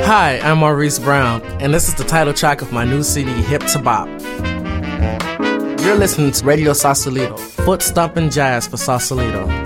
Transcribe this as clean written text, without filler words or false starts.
Hi, I'm Maurice Brown, and this is the title track of my new CD, Hip to Bop. You're listening to Radio Sausalito, foot-stomping jazz for Sausalito.